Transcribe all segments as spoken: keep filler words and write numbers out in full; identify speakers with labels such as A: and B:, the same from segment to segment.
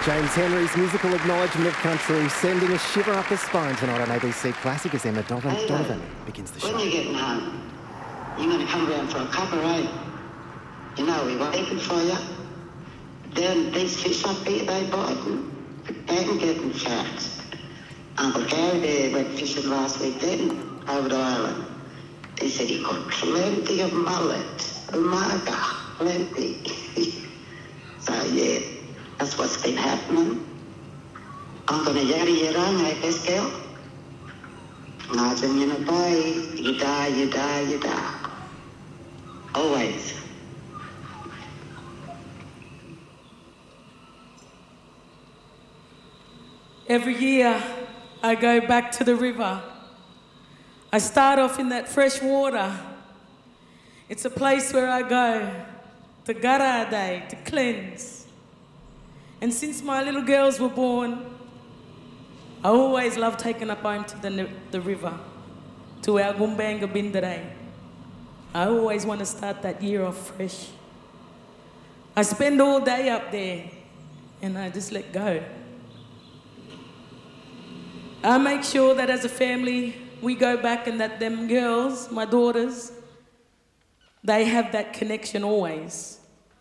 A: James Henry's musical acknowledgement of country, sending a shiver up the spine tonight on A B C Classic as Emma Donovan,
B: hey,
A: Donovan begins the show.
B: When you're getting home, you're going to come round for a cuppa, right? You know, we're waiting for you. Then these fish up here, they biting. They ain't getting fat. Uncle Gary there went fishing last weekend over to Ireland. He said he caught plenty of mullet, umaga, plenty. So, yeah, that's what's been happening. I'm going to yari yarang, I guess, girl. Imagine, you know, boy, you die, you die, you die. Always.
C: Every year, I go back to the river. I start off in that fresh water. It's a place where I go to Gara Day, to cleanse. And since my little girls were born, I always love taking up home to the, the river, to our Gumbanga Bindere. I always want to start that year off fresh. I spend all day up there, and I just let go. I make sure that as a family, we go back and that them girls, my daughters, they have that connection always.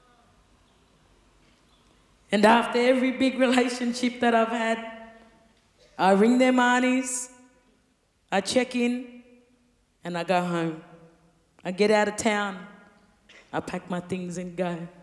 C: And after every big relationship that I've had, I ring their manis, I check in, and I go home. I get out of town, I pack my things and go.